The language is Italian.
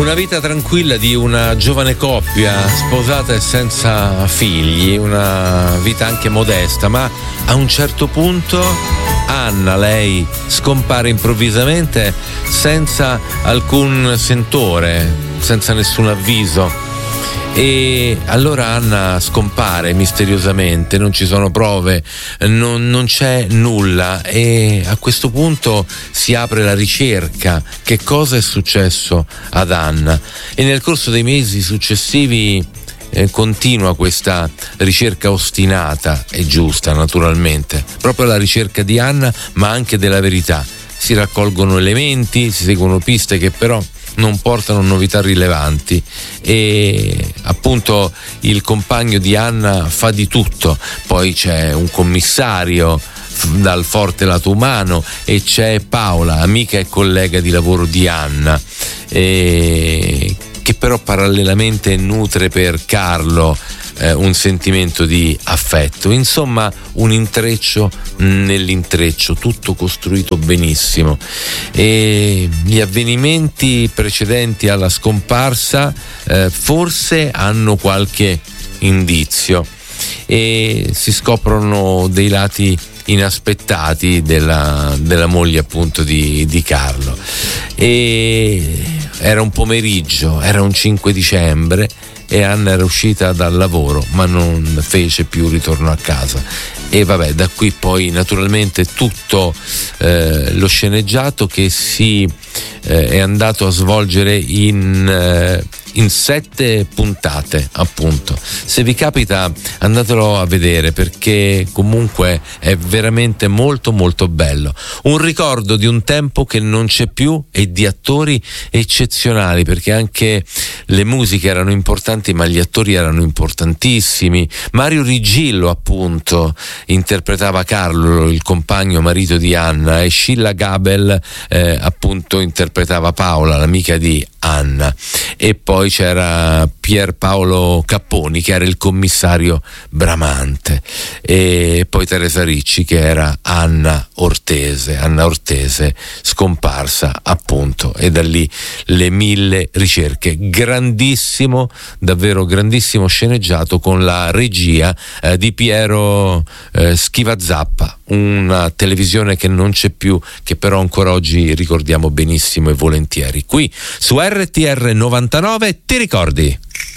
Una vita tranquilla di una giovane coppia sposata e senza figli, una vita anche modesta, ma a un certo punto Anna, lei, scompare improvvisamente senza alcun sentore, senza nessun avviso. E allora Anna scompare misteriosamente, non ci sono prove, non c'è nulla, e a questo punto si apre la ricerca. Che cosa è successo ad Anna? E nel corso dei mesi successivi continua questa ricerca ostinata e giusta, naturalmente, proprio la ricerca di Anna, ma anche della verità. Si raccolgono elementi, si seguono piste che però non portano novità rilevanti, e appunto il compagno di Anna fa di tutto. Poi c'è un commissario dal forte lato umano e c'è Paola, amica e collega di lavoro di Anna, che però parallelamente nutre per Carlo un sentimento di affetto. Insomma, un intreccio nell'intreccio, tutto costruito benissimo. E gli avvenimenti precedenti alla scomparsa forse hanno qualche indizio, e si scoprono dei lati inaspettati della moglie, appunto, di Carlo. E era un pomeriggio, era un 5 dicembre, e Anna era uscita dal lavoro ma non fece più ritorno a casa. E vabbè, da qui poi naturalmente tutto lo sceneggiato che si è andato a svolgere in 7 puntate, appunto. Se vi capita, andatelo a vedere, perché comunque è veramente molto molto bello. Un ricordo di un tempo che non c'è più e di attori eccezionali, perché anche le musiche erano importanti ma gli attori erano importantissimi. Mario Rigillo, appunto, interpretava Carlo, il compagno marito di Anna, e Scilla Gabel appunto interpretava Paola, l'amica di Anna. E poi c'era Pierpaolo Capponi, che era il commissario Bramante, e poi Teresa Ricci, che era Anna Ortese scomparsa, appunto. E da lì le 1000 ricerche. Grandissimo, davvero grandissimo sceneggiato, con la regia di Piero Schivazappa. Una televisione che non c'è più, che però ancora oggi ricordiamo benissimo e volentieri. Qui su RTR 99, ti ricordi?